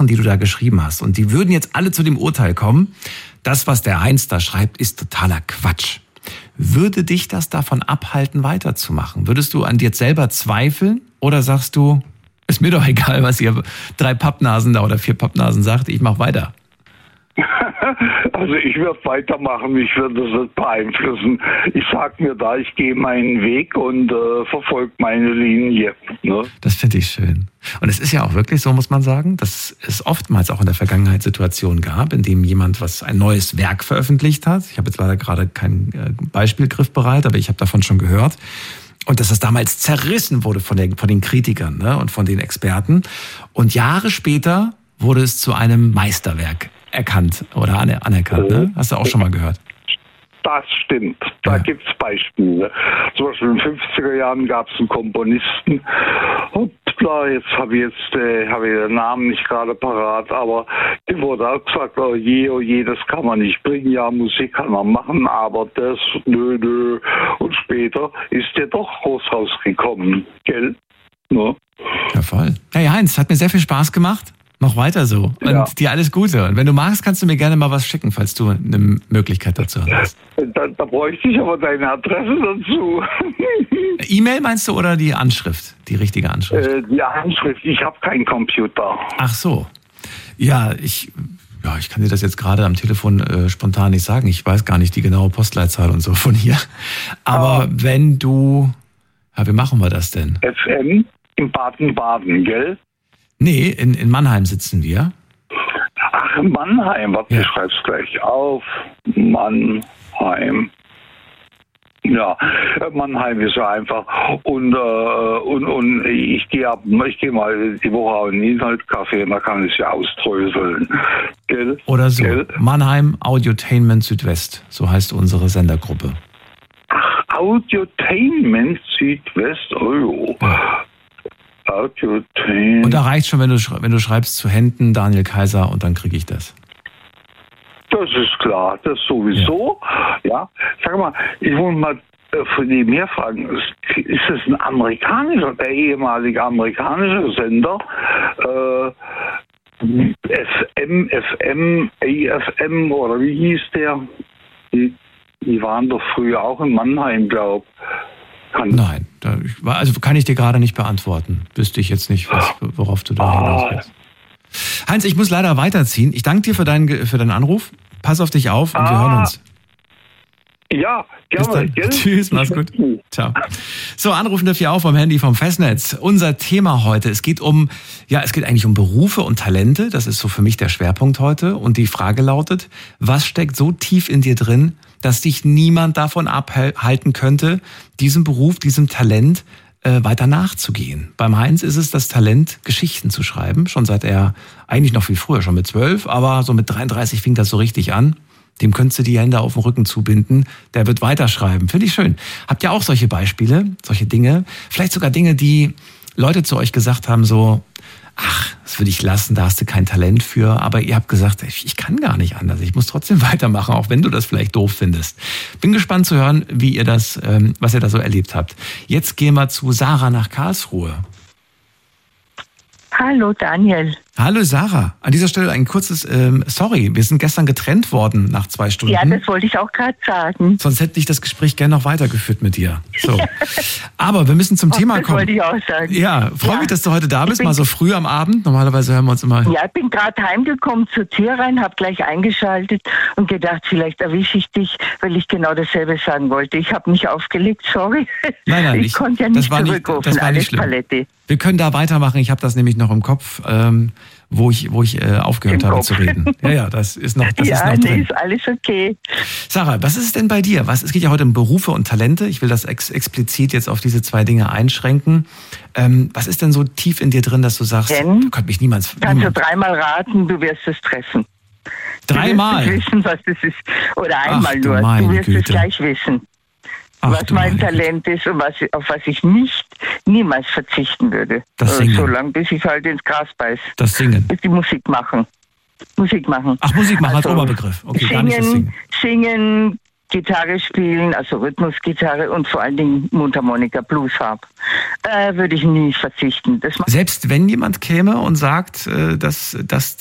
die du da geschrieben hast. Und die würden jetzt alle zu dem Urteil kommen, das, was der Heinz da schreibt, ist totaler Quatsch. Würde dich das davon abhalten, weiterzumachen? Würdest du an dir selber zweifeln oder sagst du, ist mir doch egal, was ihr 3 Pappnasen da oder 4 Pappnasen sagt, ich mache weiter? Also ich werde weitermachen, ich werde das nicht beeinflussen. Ich sag mir da, ich gehe meinen Weg und verfolge meine Linie. Ne? Das finde ich schön. Und es ist ja auch wirklich so, muss man sagen, dass es oftmals auch in der Vergangenheit Situationen gab, in denen jemand ein neues Werk veröffentlicht hat. Ich habe jetzt leider gerade keinen Beispiel griffbereit, aber ich habe davon schon gehört. Und dass das damals zerrissen wurde von den Kritikern, ne, und von den Experten. Und Jahre später wurde es zu einem Meisterwerk erkannt oder anerkannt. Ne? Hast du auch schon mal gehört? Das stimmt. Da gibt's Beispiele. Zum Beispiel in den 50er Jahren gab es einen Komponisten. Hoppla, jetzt habe ich den Namen nicht gerade parat, aber dem wurde auch gesagt, oh je, das kann man nicht bringen. Ja, Musik kann man machen, aber das, nö. Und später ist der doch groß rausgekommen. Gell? No? Ja, voll. Hey Heinz, hat mir sehr viel Spaß gemacht. Mach weiter so und dir alles Gute. Und wenn du magst, kannst du mir gerne mal was schicken, falls du eine Möglichkeit dazu hast. Da bräuchte ich aber deine Adresse dazu. E-Mail meinst du oder die Anschrift, die richtige Anschrift? Die Anschrift, ich habe keinen Computer. Ach so. Ja, ich kann dir das jetzt gerade am Telefon spontan nicht sagen. Ich weiß gar nicht die genaue Postleitzahl und so von hier. Aber wenn du, wie machen wir das denn? FM in Baden-Baden, gell? Nee, in Mannheim sitzen wir. Ach, in Mannheim. Warte, ich schreib's gleich auf. Mannheim. Ja, Mannheim ist ja einfach. Und ich gehe mal die Woche in den Inhaltcafé und da kann ich ja ausdröseln. Gell? Oder so. Gell? Mannheim Audiotainment Südwest. So heißt unsere Sendergruppe. Ach, Audiotainment Südwest. Oh. Und da reicht schon, wenn du schreibst zu Händen Daniel Kaiser und dann kriege ich das. Das ist klar, das sowieso. Ja. Sag mal, ich wollte mal von dem her fragen, ist das der ehemalige amerikanische Sender? FM, AFM oder wie hieß der? Die waren doch früher auch in Mannheim, glaube ich. Nein, kann ich dir gerade nicht beantworten. Wüsste ich jetzt nicht, worauf du da hinaus willst. Heinz, ich muss leider weiterziehen. Ich danke dir für deinen Anruf. Pass auf dich auf und wir hören uns. Ja, gerne. Tschüss, mach's gut. Ciao. So, anrufen dürft ihr auch vom Handy vom Festnetz. Unser Thema heute, es geht eigentlich um Berufe und Talente. Das ist so für mich der Schwerpunkt heute. Und die Frage lautet, was steckt so tief in dir drin, dass dich niemand davon abhalten könnte, diesem Beruf, diesem Talent weiter nachzugehen. Beim Heinz ist es das Talent, Geschichten zu schreiben, schon seit er, eigentlich noch viel früher, schon mit 12, aber so mit 33 fing das so richtig an. Dem könntest du die Hände auf den Rücken zubinden, der wird weiterschreiben. Finde ich schön. Habt ihr auch solche Beispiele, solche Dinge? Vielleicht sogar Dinge, die Leute zu euch gesagt haben, so, ach, das würde ich lassen, da hast du kein Talent für. Aber ihr habt gesagt, ich kann gar nicht anders. Ich muss trotzdem weitermachen, auch wenn du das vielleicht doof findest. Bin gespannt zu hören, was ihr da so erlebt habt. Jetzt gehen wir zu Sarah nach Karlsruhe. Hallo Daniel. Hallo Sarah. An dieser Stelle ein kurzes Sorry, wir sind gestern getrennt worden nach 2 Stunden. Ja, das wollte ich auch gerade sagen. Sonst hätte ich das Gespräch gerne noch weitergeführt mit dir. So. Aber wir müssen zum Thema kommen. Das wollte ich auch sagen. Ja, freue mich, dass du heute da bist, mal so früh am Abend. Normalerweise hören wir uns immer... Ja, ich bin gerade heimgekommen zur Tür rein, habe gleich eingeschaltet und gedacht, vielleicht erwische ich dich, weil ich genau dasselbe sagen wollte. Ich habe mich aufgelegt, sorry. Nein, ich konnte ja nicht zurückrufen, das war nicht schlimm. Palette. Wir können da weitermachen, ich habe das nämlich noch im Kopf, wo ich aufgehört habe zu reden. Ja, das ist noch drin. Ist alles okay. Sarah, was ist es denn bei dir? Es geht ja heute um Berufe und Talente. Ich will das explizit jetzt auf diese 2 Dinge einschränken. Was ist denn so tief in dir drin, dass du sagst, du könntest mich niemals... Kannst du 3-mal raten, du wirst es treffen. 3-mal? Du wirst wissen, was das ist. Oder einmal nur. Du wirst es gleich wissen. Was mein Talent ist und auf was ich niemals verzichten würde. Das Singen. Solange bis ich halt ins Gras beiß. Das Singen. Die Musik machen. Ach, Musik machen als Oberbegriff. Okay, gar nicht das Singen. Singen, Gitarre spielen, also Rhythmusgitarre und vor allen Dingen Mundharmonika, Blues Harp. Würde ich nie verzichten. Selbst wenn jemand käme und sagt, das